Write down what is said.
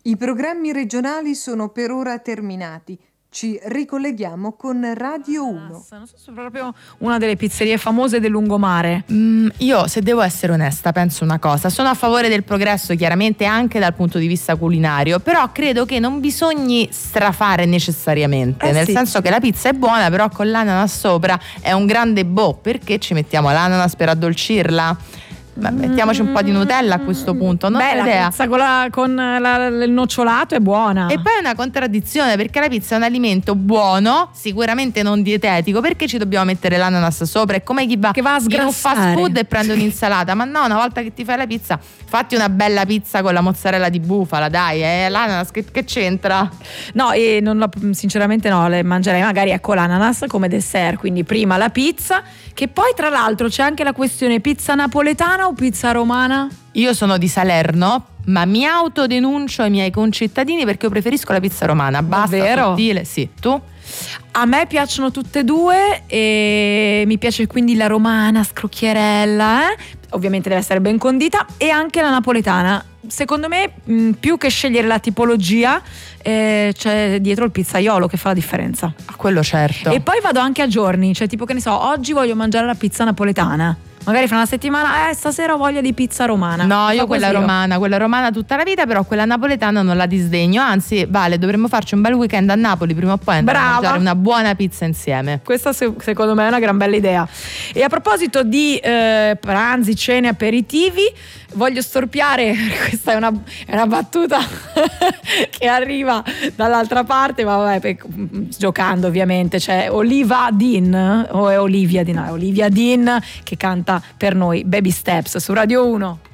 I programmi regionali sono per ora terminati. Ci ricolleghiamo con Radio 1. Non so se è proprio una delle pizzerie famose del lungomare. Io, se devo essere onesta, penso una cosa. Sono a favore del progresso, chiaramente, anche dal punto di vista culinario, però credo che non bisogni strafare necessariamente, nel senso che la pizza è buona, però con l'ananas sopra è un grande perché ci mettiamo l'ananas per addolcirla? Mettiamoci un po' di Nutella a questo punto. Non la idea. pizza con il nocciolato è buona. E poi è una contraddizione, perché la pizza è un alimento buono, sicuramente non dietetico. Perché ci dobbiamo mettere l'ananas sopra? È come chi va a sgrassare in un fast food e prende un'insalata. Ma no, una volta che ti fai la pizza, fatti una bella pizza con la mozzarella di bufala, dai, l'ananas che c'entra? No, e sinceramente no, le mangerei magari l'ananas come dessert, quindi prima la pizza, che poi tra l'altro c'è anche la questione pizza napoletana o pizza romana? Io sono di Salerno, ma mi autodenuncio ai miei concittadini perché io preferisco la pizza romana. Basta, sottile. Sì, tu? A me piacciono tutte e due e mi piace quindi la romana scrocchierella, ovviamente deve essere ben condita, e anche la napoletana. Secondo me più che scegliere la tipologia c'è dietro il pizzaiolo che fa la differenza. Quello certo. E poi vado anche a giorni, cioè tipo che ne so, oggi voglio mangiare la pizza napoletana. Magari fra una settimana, stasera ho voglia di pizza romana. No, io quella romana tutta la vita, però quella napoletana non la disdegno. Anzi, Vale, dovremmo farci un bel weekend a Napoli prima o poi andare a mangiare una buona pizza insieme. Questa secondo me è una gran bella idea. E a proposito di pranzi, cene, aperitivi, voglio storpiare, questa è una battuta che arriva dall'altra parte, ma vabbè, giocando ovviamente, c'è Olivia Dean che canta per noi Baby Steps su Radio 1.